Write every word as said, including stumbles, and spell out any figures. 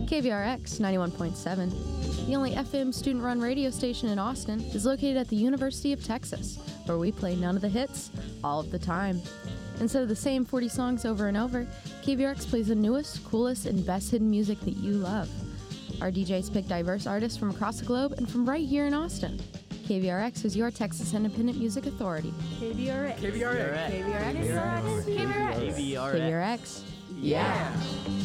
K V R X ninety-one point seven, the only F M student-run radio station in Austin, is located at the University of Texas, where we play none of the hits, all of the time. Instead of the same forty songs over and over, K V R X plays the newest, coolest, and best hidden music that you love. Our D Js pick diverse artists from across the globe and from right here in Austin. K V R X is your Texas Independent Music Authority. K V R X. K V R X. K V R X. K V R X. K V R X. K V R X. Yeah.